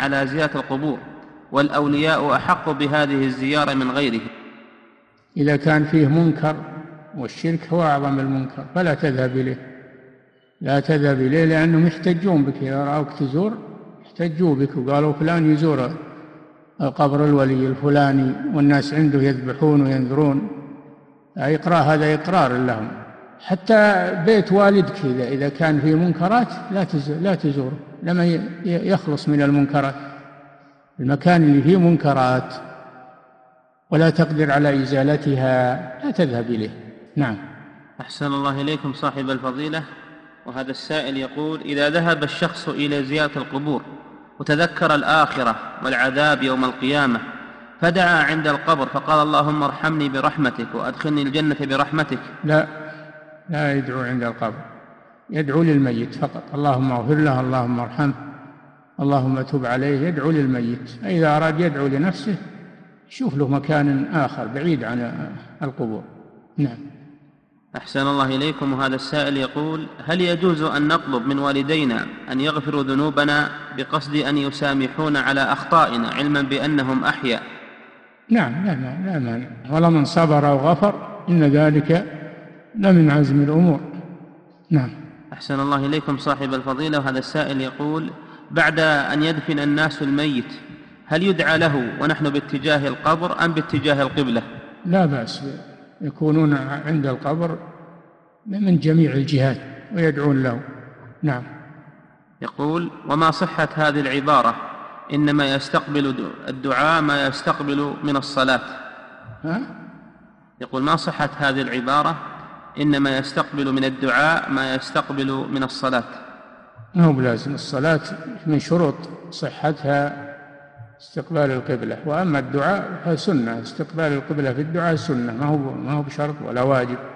على زيارة القبور، والأولياء أحق بهذه الزيارة من غيره. إذا كان فيه منكر، والشرك هو أعظم المنكر، فلا تذهب إليه، لا تذهب إليه، لأنهم يحتجون بك إذا رأوك تزور، احتجوا بك وقالوا فلان يزور قبر الولي الفلاني والناس عنده يذبحون وينذرون. إقرار، هذا إقرار لهم. حتى بيت والدك إذا كان فيه منكرات لا تزوره، لما يخلص من المنكرات. المكان اللي فيه منكرات ولا تقدر على إزالتها لا تذهب إليه. نعم. أحسن الله إليكم صاحب الفضيلة. وهذا السائل يقول: إذا ذهب الشخص إلى زيارة القبور وتذكر الآخرة والعذاب يوم القيامة، فدعا عند القبر فقال: اللهم ارحمني برحمتك وأدخلني الجنة برحمتك، لا يدعو عند القبر، يدعو للميت فقط: اللهم اغفر له، اللهم ارحمه، اللهم تب عليه. يدعو للميت. إذا أراد يدعو لنفسه شوف له مكان آخر بعيد عن القبور. نعم. أحسن الله إليكم. وهذا السائل يقول: هل يجوز أن نطلب من والدينا أن يغفروا ذنوبنا بقصد أن يسامحون على أخطائنا علما بأنهم أحياء؟ نعم، لا مانع. ولمن صبر وغفر إن ذلك لمن عزم الأمور. نعم. أحسن الله إليكم صاحب الفضيلة. وهذا السائل يقول: بعد أن يدفن الناس الميت هل يدعى له ونحن باتجاه القبر أم باتجاه القبلة؟ لا بأس، يكونون عند القبر من جميع الجهات ويدعون له. نعم. يقول: وما صحة هذه العبارة إنما يستقبل الدعاء ما يستقبل من الصلاة؟ يقول: ما صحة هذه العبارة إنما يستقبل من الدعاء ما يستقبل من الصلاة؟ ما هو بلازم. الصلاة من شروط صحتها استقبال القبلة، وأما الدعاء فسنة. استقبال القبلة في الدعاء سنة، ما هو بشرط ولا واجب.